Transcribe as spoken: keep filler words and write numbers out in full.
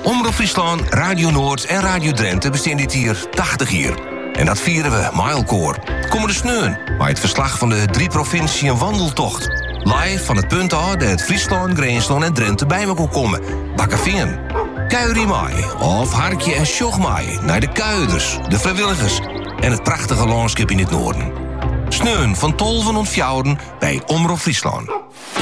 Omroep Friesland, Radio Noord en Radio Drenthe bestaan dit hier tachtig jaar. En dat vieren we mijlkoor. Komen de sneun, bij het verslag van de drie provinciën wandeltocht. Live van het punt af dat Friesland, Greensland en Drenthe bij me kon komen. Bakkeveen. Kuirie mij, of harkje en sjog mij naar de kuiders, de vrijwilligers en het prachtige landschap in het noorden. Sneun van tolven en fjouwen bij Omroep Friesland.